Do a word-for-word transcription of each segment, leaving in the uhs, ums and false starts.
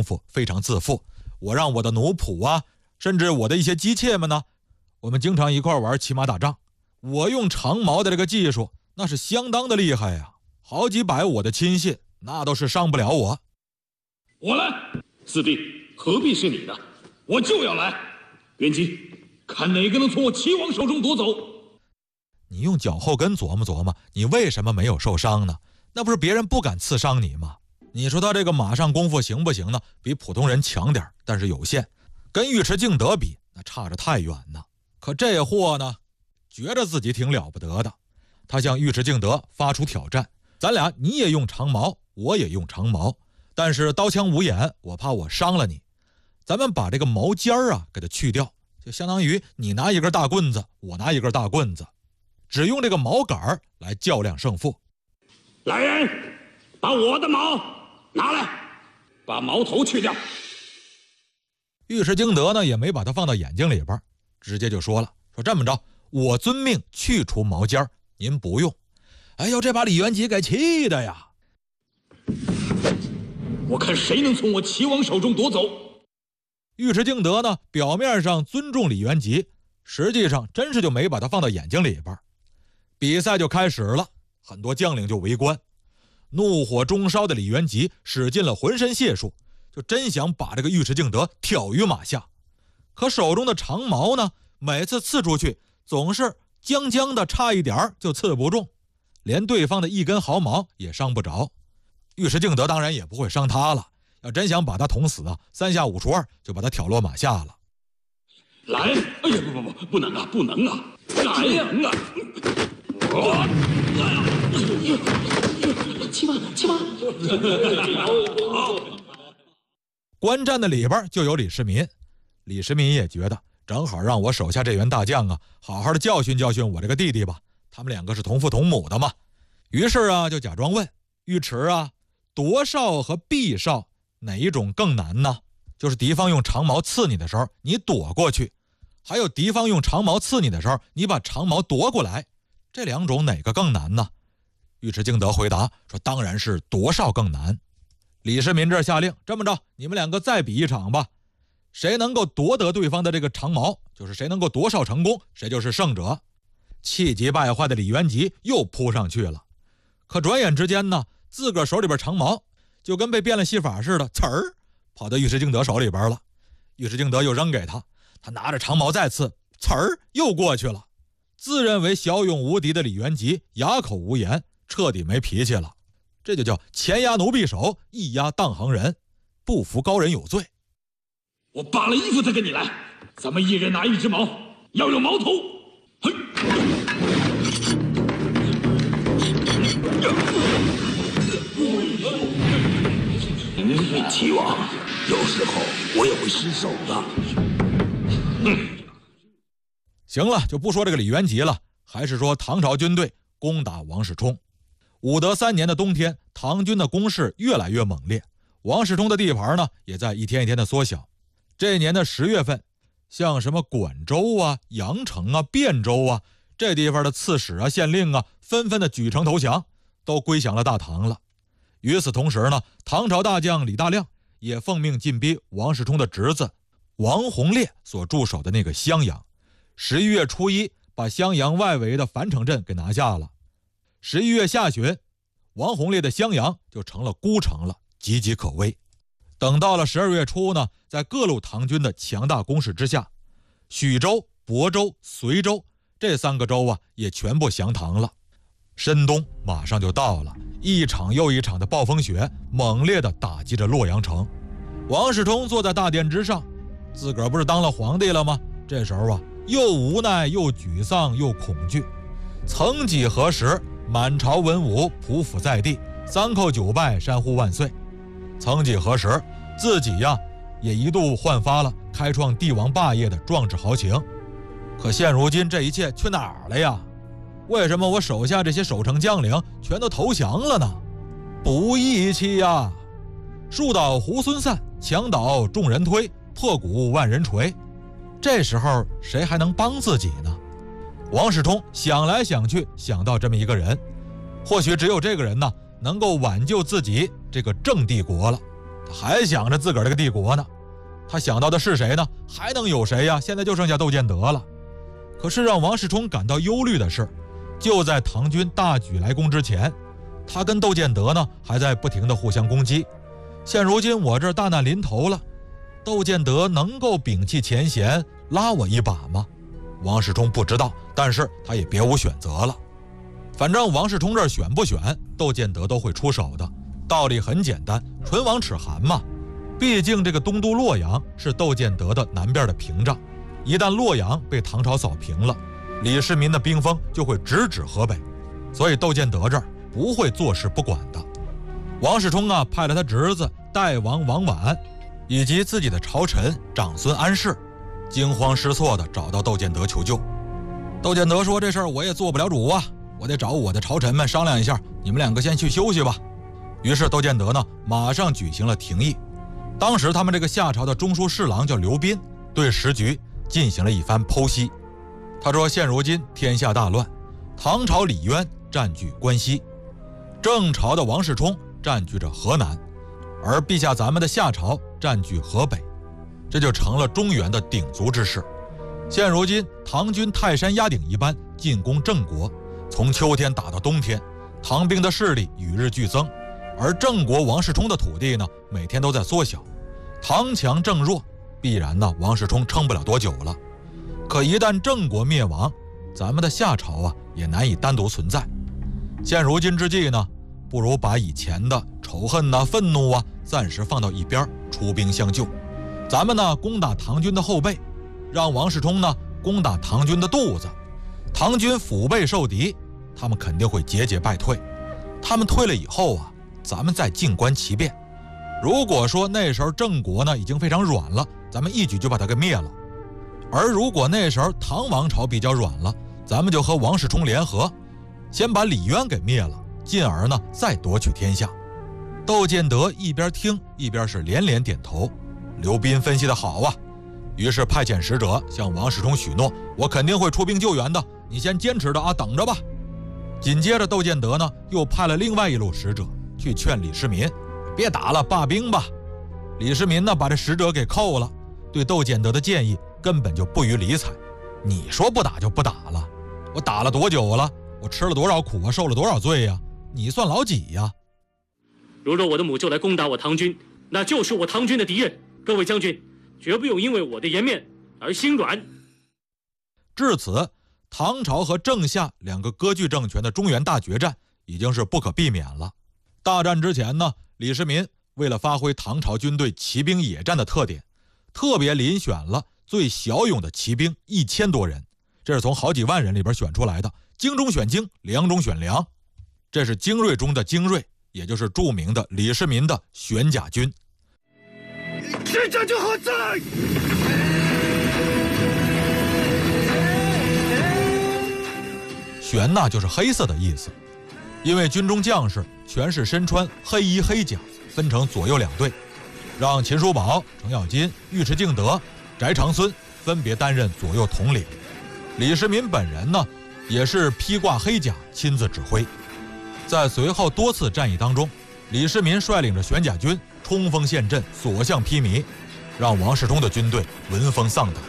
功夫非常自负，我让我的奴仆啊，甚至我的一些姬妾们呢，我们经常一块玩骑马打仗。我用长矛的这个技术那是相当的厉害呀，好几百我的亲信那都是伤不了我。 我来，四弟，何必是你的，我就要来。元吉，看哪个能从我齐王手中夺走。 你用脚后跟琢磨琢磨，你为什么没有受伤呢？那不是别人不敢刺伤你吗？你说他这个马上功夫行不行呢？比普通人强点，但是有限，跟尉迟敬德比那差着太远呢。可这货呢，觉着自己挺了不得的，他向尉迟敬德发出挑战，咱俩你也用长矛，我也用长矛，但是刀枪无眼，我怕我伤了你，咱们把这个矛尖儿啊给它去掉，就相当于你拿一根大棍子，我拿一根大棍子，只用这个矛杆来较量胜负。 来人，把我的矛拿来，把矛头去掉。 尉迟敬德呢也没把它放到眼睛里边，直接就说了，说这么着，我遵命去除矛尖，您不用。哎呦，这把李元吉给气的呀！ 我看谁能从我齐王手中夺走。 尉迟敬德呢，表面上尊重李元吉，实际上真是就没把他放到眼睛里边。比赛就开始了，很多将领就围观。怒火中烧的李元吉使尽了浑身解数，就真想把这个尉迟敬德挑于马下。可手中的长矛呢，每次刺出去总是将将的差一点就刺不中，连对方的一根毫毛也伤不着。尉迟敬德当然也不会伤他了，要真想把他捅死啊，三下五除二就把他挑落马下了。 来！哎呀，不不不，不能啊，不能啊！来呀！我， 七妈，七妈！ 观战的里边就有李世民，李世民也觉得正好让我手下这员大将啊，好好的教训教训我这个弟弟吧，他们两个是同父同母的嘛。于是啊，就假装问尉迟啊，夺少和避少哪一种更难呢？就是敌方用长矛刺你的时候，你躲过去；还有敌方用长矛刺你的时候，你把长矛夺过来，这两种哪个更难呢？尉迟敬德回答说，当然是夺少更难。李世民这下令，这么着，你们两个再比一场吧，谁能够夺得对方的这个长矛，就是谁能够夺少成功，谁就是胜者。气急败坏的李元吉又扑上去了，可转眼之间呢，自个儿手里边长矛就跟被变了戏法似的，呲儿跑到尉迟敬德手里边了。尉迟敬德又扔给他，他拿着长矛再刺，呲儿又过去了。自认为骁勇无敌的李元吉哑口无言，彻底没脾气了。这就叫前压奴婢手，一压当行人，不服高人有罪。 我扒了衣服再跟你来，咱们一人拿一只矛，要有矛头。嘿， 齐王，有时候我也会失手的。 嗯， 行了，就不说这个李元吉了，还是说唐朝军队攻打王世充。武德三年的冬天，唐军的攻势越来越猛烈，王世充的地盘呢也在一天一天的缩小。这年的十月份，像什么管州啊、阳城啊、汴州啊，这地方的刺史啊、县令啊，纷纷的举城投降，都归降了大唐了。与此同时呢，唐朝大将李大亮也奉命进逼王世充的侄子王弘烈所驻守的那个襄阳。十一月初一，把襄阳外围的樊城镇给拿下了。十一月下旬，王弘烈的襄阳就成了孤城了，岌岌可危。等到了十二月初呢，在各路唐军的强大攻势之下，许州、亳州、随州这三个州啊，也全部降唐了。深冬马上就到了，一场又一场的暴风雪猛烈地打击着洛阳城。王世充坐在大殿之上，自个儿不是当了皇帝了吗？这时候啊，又无奈又沮丧又恐惧。曾几何时，满朝文武匍匐在地，三叩九拜，山呼万岁。曾几何时，自己呀也一度焕发了开创帝王霸业的壮志豪情。可现如今这一切去哪儿了呀？为什么我手下这些守城将领全都投降了呢？不义气呀！树倒猢狲散，墙倒众人推，破鼓万人锤。这时候谁还能帮自己呢？王世充想来想去，想到这么一个人，或许只有这个人呢，能够挽救自己这个郑帝国了。 还想着自个儿这个帝国呢。他想到的是谁呢？还能有谁呀？现在就剩下窦建德了。可是让王世充感到忧虑的是，就在唐军大举来攻之前，他跟窦建德呢还在不停地互相攻击。现如今我这大难临头了，窦建德能够摒弃前嫌拉我一把吗？王世充不知道，但是他也别无选择了。反正王世充这儿选不选，窦建德都会出手的。道理很简单，唇亡齿寒嘛。毕竟这个东都洛阳是窦建德的南边的屏障，一旦洛阳被唐朝扫平了，李世民的兵锋就会直指河北，所以窦建德这儿不会坐视不管的。王世充啊，派了他侄子代王王绾以及自己的朝臣长孙安世，惊慌失措地找到窦建德求救。窦建德说：“这事儿我也做不了主啊，我得找我的朝臣们商量一下，你们两个先去休息吧。”于是窦建德呢，马上举行了廷议。当时他们这个夏朝的中书侍郎叫刘斌，对时局进行了一番剖析。他说：“现如今天下大乱，唐朝李渊占据关西，正朝的王世充占据着河南，而陛下咱们的夏朝占据河北，这就成了中原的鼎足之势。现如今唐军泰山压顶一般进攻郑国，从秋天打到冬天，唐兵的势力与日俱增，而郑国王世充的土地呢，每天都在缩小。唐强郑弱，必然呢王世充撑不了多久了。可一旦郑国灭亡，咱们的夏朝啊也难以单独存在。现如今之计呢，不如把以前的仇恨呐、愤怒啊暂时放到一边，出兵相救。咱们呢攻打唐军的后背，让王世充呢攻打唐军的肚子。唐军腹背受敌，他们肯定会节节败退。他们退了以后啊，咱们再静观其变。如果说那时候郑国呢已经非常软了，咱们一举就把它给灭了。而如果那时候唐王朝比较软了，咱们就和王世充联合，先把李渊给灭了，进而呢再夺取天下。窦建德一边听一边是连连点头。刘斌分析的好啊，于是派遣使者向王世充许诺：“我肯定会出兵救援的，你先坚持着啊，等着吧。”紧接着窦建德呢又派了另外一路使者去劝李世民：“别打了，罢兵吧。”李世民呢把这使者给扣了，对窦建德的建议根本就不予理睬。你说不打就不打了，我打了多久了？我吃了多少苦啊，受了多少罪呀？你算老几呀？ 如若我的母舅来攻打我唐军，那就是我唐军的敌人。各位将军，绝不用因为我的颜面而心软。 至此，唐朝和郑夏两个割据政权的中原大决战已经是不可避免了。大战之前呢，李世民为了发挥唐朝军队骑兵野战的特点，特别遴选了最骁勇的骑兵一千多人，这是从好几万人里边选出来的，精中选精，良中选良。这是精锐中的精锐，也就是著名的李世民的玄甲军。 这将军何在？ 玄呐就是黑色的意思，因为军中将士全是身穿黑衣黑甲，分成左右两队，让秦叔宝、程咬金、尉迟敬德、翟长孙分别担任左右统领。李世民本人呢，也是披挂黑甲亲自指挥。在随后多次战役当中，李世民率领着玄甲军冲锋陷阵，所向披靡，让王世充的军队闻风丧胆。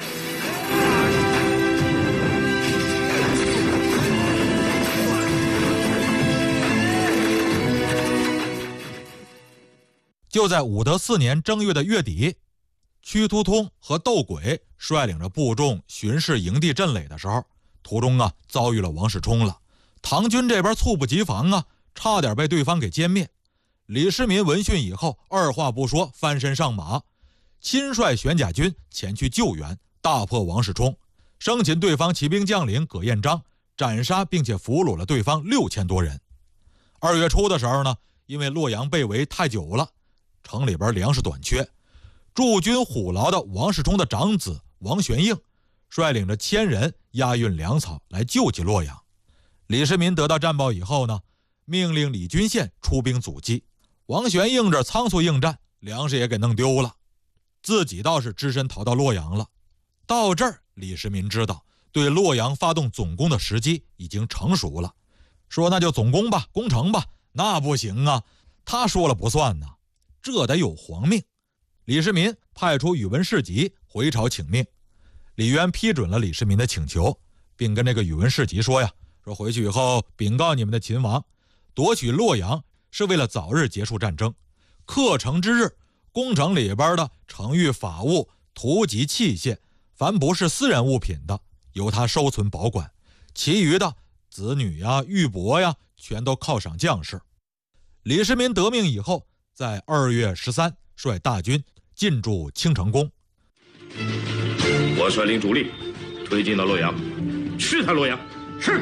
就在武德四年正月的月底，屈突通和窦轨率领着部众巡视营地阵垒的时候，途中啊遭遇了王世充了。唐军这边猝不及防啊，差点被对方给歼灭。李世民闻讯以后，二话不说，翻身上马，亲率玄甲军前去救援，大破王世充，生擒对方骑兵将领葛彦章，斩杀并且俘虏了对方六千多人。二月初的时候呢，因为洛阳被围太久了，城里边粮食短缺，驻军虎牢的王世充的长子王玄应率领着千人押运粮草来救济洛阳。李世民得到战报以后呢，命令李君宪出兵阻击。王玄应这仓促应战，粮食也给弄丢了，自己倒是只身逃到洛阳了。到这儿，李世民知道对洛阳发动总攻的时机已经成熟了，说那就总攻吧，攻城吧。那不行啊，他说了不算呢。 这得有皇命。李世民派出宇文士集回朝请命，李渊批准了李世民的请求，并跟这个宇文士集说呀，说回去以后禀告你们的秦王，夺取洛阳是为了早日结束战争，克城之日，宫城里边的城御法物、图籍器械，凡不是私人物品的，由他收存保管，其余的子女呀、玉帛呀，全都犒赏将士。李世民得命以后，在二月十三率大军进驻青城宫。 我率领主力推进到洛阳，吃他洛阳。是。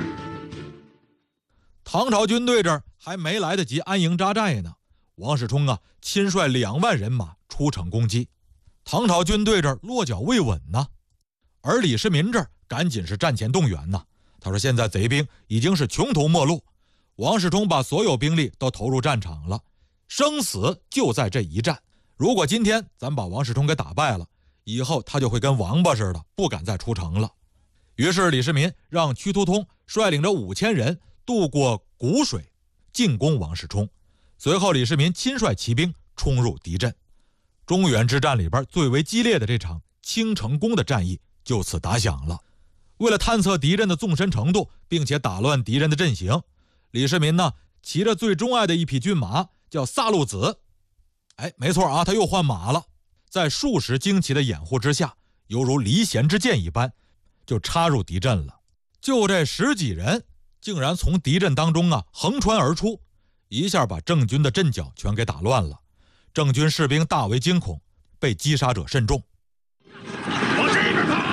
唐朝军队这儿还没来得及安营扎寨呢，王世充啊亲率两万人马出城攻击。唐朝军队这儿落脚未稳呢，而李世民这儿赶紧是战前动员呢。他说现在贼兵已经是穷途末路，王世充把所有兵力都投入战场了，生死就在这一战。如果今天咱把王世充给打败了，以后他就会跟王八似的，不敢再出城了。于是李世民让屈突通率领着五千人渡过谷水，进攻王世充。随后李世民亲率骑兵冲入敌阵。中原之战里边最为激烈的这场青城宫的战役就此打响了。为了探测敌人的纵深程度，并且打乱敌人的阵型，李世民呢骑着最钟爱的一匹骏马，叫萨路子。哎，没错啊，他又换马了。在数十精骑的掩护之下，犹如离弦之箭一般，就插入敌阵了。就这十几人，竟然从敌阵当中啊横穿而出，一下把郑军的阵脚全给打乱了。郑军士兵大为惊恐，被击杀者甚众。 往这边跑！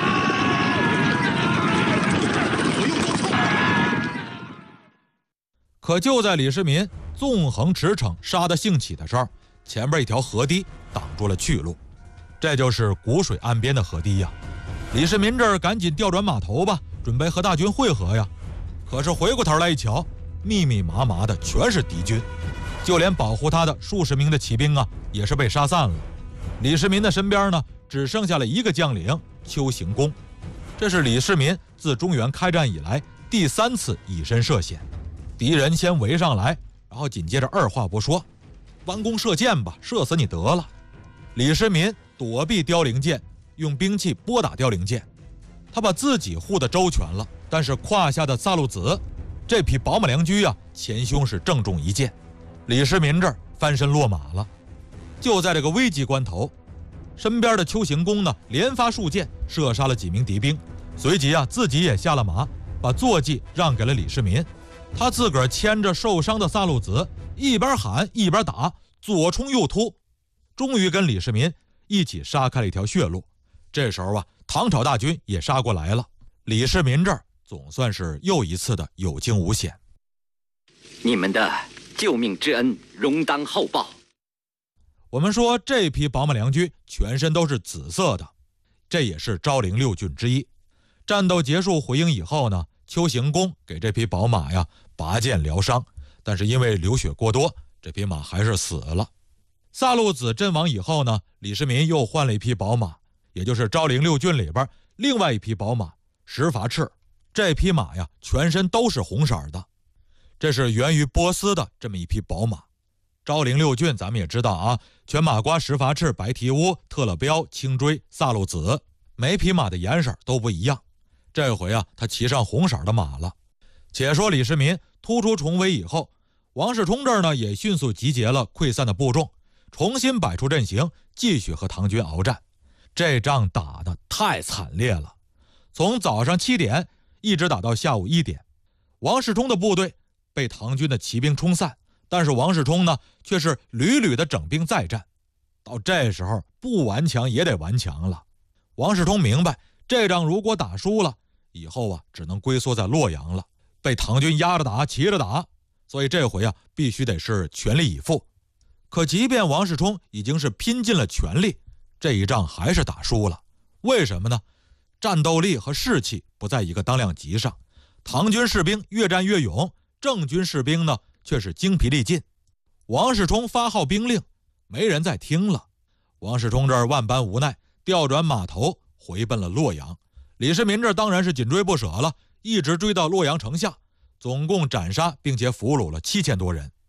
可就在李世民纵横驰骋杀得兴起的时候，前边一条河堤挡住了去路，这就是谷水岸边的河堤呀。李世民这儿赶紧调转马头吧，准备和大军会合呀。可是回过头来一瞧，密密麻麻的全是敌军，就连保护他的数十名的骑兵啊，也是被杀散了。李世民的身边呢，只剩下了一个将领丘行恭。这是李世民自中原开战以来第三次以身涉险。敌人先围上来，然后紧接着二话不说，弯弓射箭吧，射死你得了。李世民躲避凋零箭，用兵器拨打凋零箭，他把自己护得周全了，但是胯下的萨路子这匹宝马良驹啊，前胸是正中一箭，李世民这儿翻身落马了。就在这个危急关头，身边的丘行恭呢，连发数箭射杀了几名敌兵，随即啊自己也下了马，把坐骑让给了李世民。他自个儿牵着受伤的萨路子，一边喊一边打，左冲右突，终于跟李世民一起杀开了一条血路。这时候啊，唐朝大军也杀过来了，李世民这儿总算是又一次的有惊无险。 你们的救命之恩，荣当厚报。 我们说这匹宝马良驹全身都是紫色的，这也是昭陵六骏之一。战斗结束回营以后呢，丘行恭给这匹宝马呀拔剑疗伤，但是因为流血过多，这匹马还是死了。萨路子阵亡以后呢，李世民又换了一匹宝马，也就是昭陵六骏里边另外一匹宝马石伐赤。这匹马呀全身都是红色的，这是源于波斯的这么一匹宝马。昭陵六骏咱们也知道啊，犬马瓜、石伐赤、白蹄乌、特勒彪、青锥、萨路子，每匹马的颜色都不一样。这回啊，他骑上红色的马了。且说李世民突出重围以后，王世充这儿呢也迅速集结了溃散的部众，重新摆出阵型，继续和唐军鏖战。这仗打得太惨烈了，从早上七点一直打到下午一点。王世充的部队被唐军的骑兵冲散，但是王世充呢却是屡屡的整兵再战。到这时候不顽强也得顽强了。王世充明白，这仗如果打输了，以后啊只能龟缩在洛阳了，被唐军压着打，骑着打，所以这回啊必须得是全力以赴。可即便王世充已经是拼尽了全力，这一仗还是打输了。为什么呢？战斗力和士气不在一个当量级上，唐军士兵越战越勇，郑军士兵呢却是精疲力尽。王世充发号兵令，没人再听了。王世充这儿万般无奈，调转马头回奔了洛阳。李世民这当然是紧追不舍了，一直追到洛阳城下，总共斩杀并且俘虏了七千多人。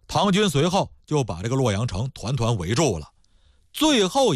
唐军随后就把这个洛阳城团团围住了。最后